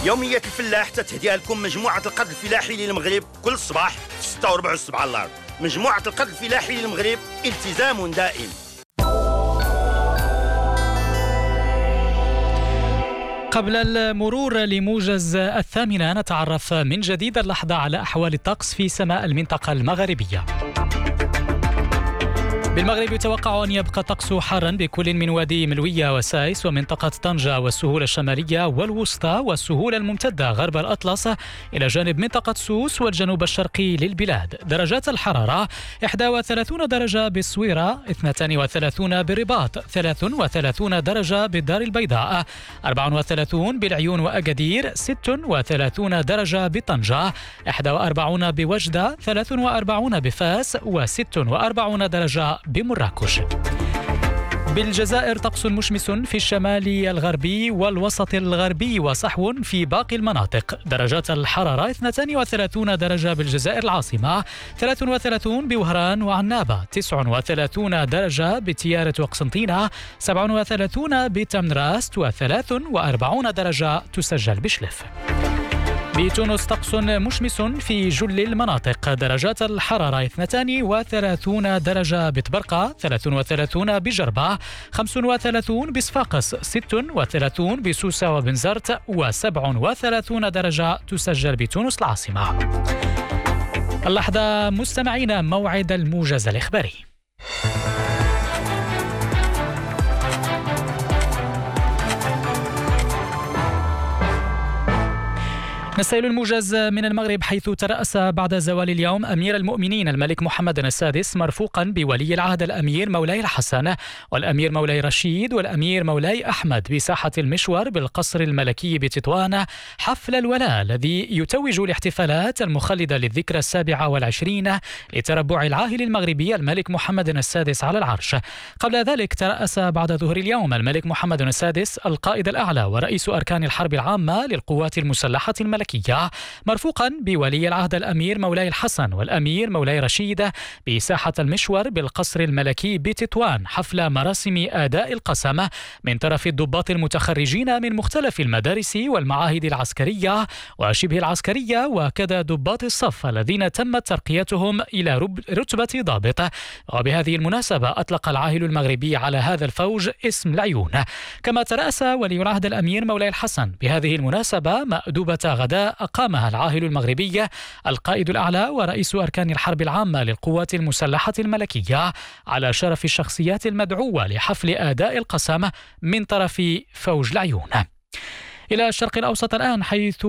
يومية الفلاح تتهديها لكم مجموعة القرض الفلاحي للمغرب كل صباح في 6:15 على الأرض. مجموعة القرض الفلاحي للمغرب، التزام دائم. قبل المرور لموجز 8 نتعرف من جديد اللحظة على أحوال الطقس في سماء المنطقة المغربية. بالمغرب يتوقع أن يبقى الطقس حارا بكل من وادي ملوية وسايس ومنطقة طنجة والسهولة الشمالية والوسطى والسهولة الممتدة غرب الأطلس إلى جانب منطقة سوس والجنوب الشرقي للبلاد. درجات الحرارة 31 درجة بالصويرة، 32 بالرباط، 33 درجة بالدار البيضاء، 34 بالعيون وأكادير، 36 درجة بطنجة، 41 بوجدة، 43 بفاس، و46 درجة بمراكش. بالجزائر طقس مشمس في الشمال الغربي والوسط الغربي وصحو في باقي المناطق. درجات الحرارة 32 درجة بالجزائر العاصمة، 33 بوهران وعنابة، 39 درجة بتيارة وقسنطينة، 37 بتمنراست، و43 درجة تسجل بشلف. بتونس طقس مشمس في جل المناطق. درجات الحرارة 32 درجة بطبرقة، 33 بجربة، 35 بصفاقس، 36 بسوسة وبنزرت، و37 درجة تسجل بتونس العاصمة. اللحظة مستمعين موعد الموجز الإخباري. نستهل الموجز من المغرب، حيث ترأس بعد زوال اليوم أمير المؤمنين الملك محمد السادس مرفوقا بولي العهد الأمير مولاي الحسن والأمير مولاي رشيد والأمير مولاي أحمد بساحة المشور بالقصر الملكي بتطوان حفل الولاء الذي يتوج الاحتفالات المخلدة للذكرى 27 لتربع العاهل المغربي الملك محمد السادس على العرش. قبل ذلك ترأس بعد ظهر اليوم الملك محمد السادس القائد الأعلى ورئيس أركان الحرب العامة للقوات المسلحة الملكية مرفوقا بولي العهد الأمير مولاي الحسن والأمير مولاي رشيد بساحة المشور بالقصر الملكي بتطوان حفل مراسم أداء القسم من طرف الضباط المتخرجين من مختلف المدارس والمعاهد العسكرية وشبه العسكرية، وكذا ضباط الصف الذين تمت ترقيتهم إلى رتبة ضابط. وبهذه المناسبة أطلق العاهل المغربي على هذا الفوج اسم العيون. كما ترأس ولي العهد الأمير مولاي الحسن بهذه المناسبة مأدوبة غداء أقامها العاهل المغربي القائد الأعلى ورئيس أركان الحرب العامة للقوات المسلحة الملكية على شرف الشخصيات المدعوة لحفل أداء القسم من طرف فوج العيون. إلى الشرق الأوسط الآن، حيث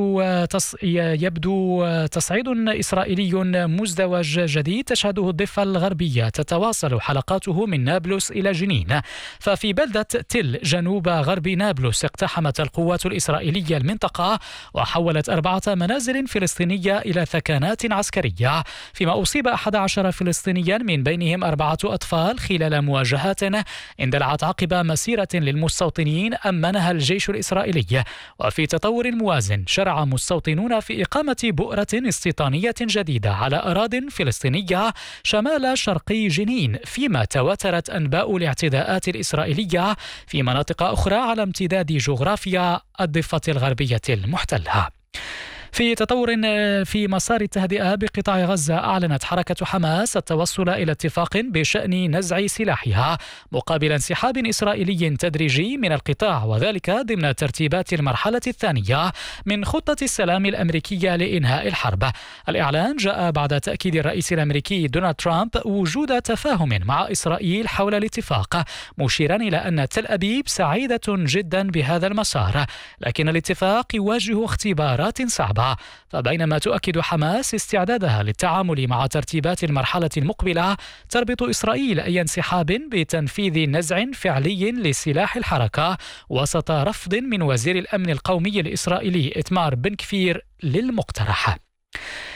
يبدو تصعيد إسرائيلي مزدوج جديد تشهده الضفة الغربية تتواصل حلقاته من نابلس إلى جنين. ففي بلدة تل جنوب غرب نابلس اقتحمت القوات الإسرائيلية المنطقة وحولت 4 منازل فلسطينية إلى ثكنات عسكرية، فيما أصيب 11 فلسطينيا من بينهم 4 أطفال خلال مواجهات اندلعت عقب مسيرة للمستوطنين أمنها الجيش الإسرائيلي. وفي تطور موازن شرع مستوطنون في إقامة بؤرة استيطانية جديدة على أراضٍ فلسطينية شمال شرقي جنين، فيما تواترت أنباء الاعتداءات الإسرائيلية في مناطق أخرى على امتداد جغرافيا الضفة الغربية المحتلة. في تطور في مسار التهدئة بقطاع غزة، أعلنت حركة حماس التوصل إلى اتفاق بشأن نزع سلاحها مقابل انسحاب إسرائيلي تدريجي من القطاع، وذلك ضمن ترتيبات المرحلة الثانية من خطة السلام الأمريكية لإنهاء الحرب. الإعلان جاء بعد تأكيد الرئيس الأمريكي دونالد ترامب وجود تفاهم مع إسرائيل حول الاتفاق، مشيرا إلى أن تل أبيب سعيدة جدا بهذا المسار، لكن الاتفاق يواجه اختبارات صعبة. فبينما تؤكد حماس استعدادها للتعامل مع ترتيبات المرحلة المقبلة، تربط إسرائيل أي انسحاب بتنفيذ نزع فعلي لسلاح الحركة وسط رفض من وزير الأمن القومي الإسرائيلي إتمار بن كفير للمقترح.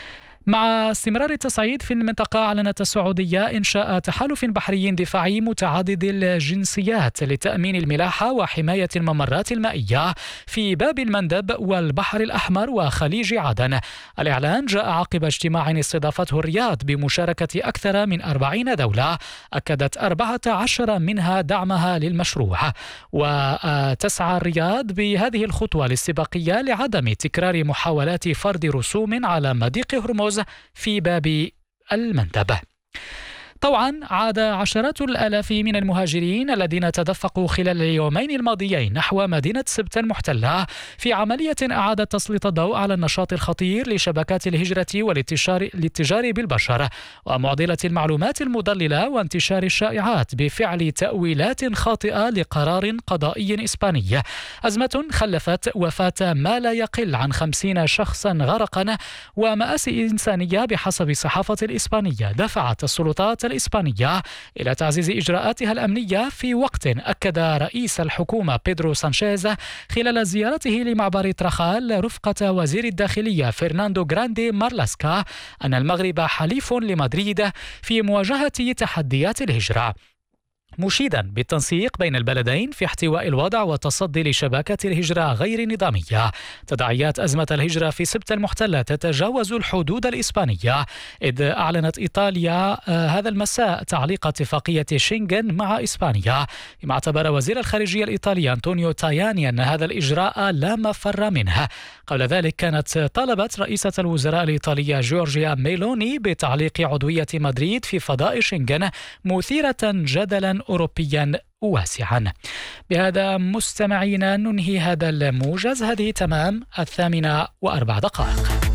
مع استمرار التصعيد في المنطقة، أعلنت السعودية إنشاء تحالف بحري دفاعي متعدد الجنسيات لتأمين الملاحة وحماية الممرات المائية في باب المندب والبحر الأحمر وخليج عدن. الإعلان جاء عقب اجتماع استضافته الرياض بمشاركة أكثر من 40 دولة، أكدت 14 منها دعمها للمشروع. وتسعى الرياض بهذه الخطوة الاستباقية لعدم تكرار محاولات فرض رسوم على مضيق هرمز في باب المندب. طبعا عاد عشرات الآلاف من المهاجرين الذين تدفقوا خلال اليومين الماضيين نحو مدينة سبتة المحتلة في عملية إعادة تسليط الضوء على النشاط الخطير لشبكات الهجرة والاتجار بالبشر ومعضلة المعلومات المضللة وانتشار الشائعات بفعل تأويلات خاطئة لقرار قضائي إسباني. أزمة خلفت وفاة ما لا يقل عن 50 شخصا غرقا ومآسي إنسانية بحسب الصحافة الإسبانية دفعت السلطات الإسبانية إلى تعزيز إجراءاتها الأمنية، في وقت أكد رئيس الحكومة بيدرو سانشيز خلال زيارته لمعبر ترخال رفقة وزير الداخلية فرناندو غراندي مارلاسكا أن المغرب حليف لمدريد في مواجهة تحديات الهجرة، مشيدا بالتنسيق بين البلدين في احتواء الوضع والتصدي لشبكة الهجرة غير النظامية. تداعيات أزمة الهجرة في سبتة المحتلة تتجاوز الحدود الإسبانية، إذ أعلنت إيطاليا هذا المساء تعليق اتفاقية شنغن مع إسبانيا، فيما اعتبر وزير الخارجية الإيطالي أنطونيو تاياني أن هذا الإجراء لا مفر منه. قبل ذلك كانت طالبت رئيسة الوزراء الإيطالية جورجيا ميلوني بتعليق عضوية مدريد في فضاء شنغن، مثيرة جدلا أوروبيا واسعا. بهذا مستمعينا ننهي هذا الموجز، هذه تمام 8:04.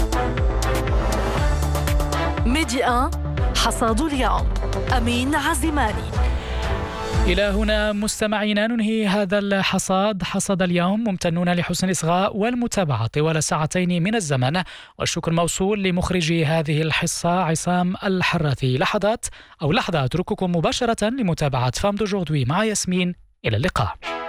ميديا حصاد اليوم، أمين عزماني. إلى هنا مستمعينا ننهي هذا حصاد اليوم. ممتنون لحسن الإصغاء والمتابعة طوال ساعتين من الزمن، والشكر موصول لمخرجي هذه الحصة عصام الحراثي. لحظة أترككم مباشرة لمتابعة فام دو جوردوي مع ياسمين. إلى اللقاء.